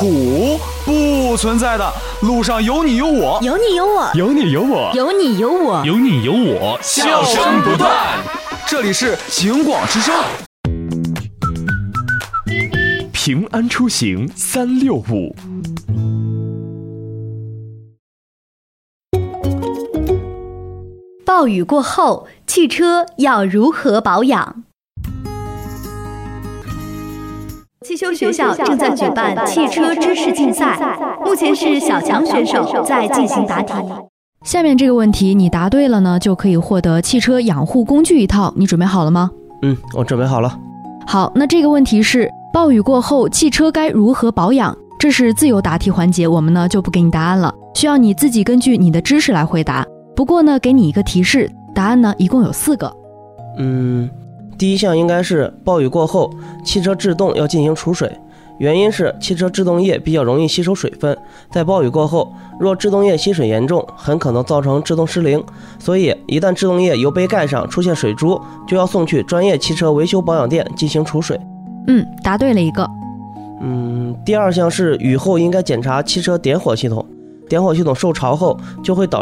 苦，不存在的。路上有你有我， 有你有我， 有你有我， 有你有我， 有你有我， 笑声不断。这里是警广之声。 平安出行365。 暴雨过后，汽车要如何保养？汽修学校正在举办汽车知识竞赛，目前是小强选手在进行答题。 下面这个问题你答对了呢，就可以获得汽车养护工具一套，你准备好了吗？ 我准备好了。 好，那这个问题是暴雨过后汽车该如何保养？这是自由答题环节，我们呢就不给你答案了，需要你自己根据你的知识来回答。不过呢，给你一个提示，答案呢一共有4个。 第一项应该是暴雨过后汽车制动要进行除水，原因是汽车制动液比较容易吸收水分，在暴雨过后，若制动液吸水严重，很可能造成制动失灵，所以一旦制动液油杯盖上出现水珠，就要送去专业汽车维修保养店进行除水。 答对了一个。 第二项是雨后应该检查汽车点火系统，点火系统受潮后就会导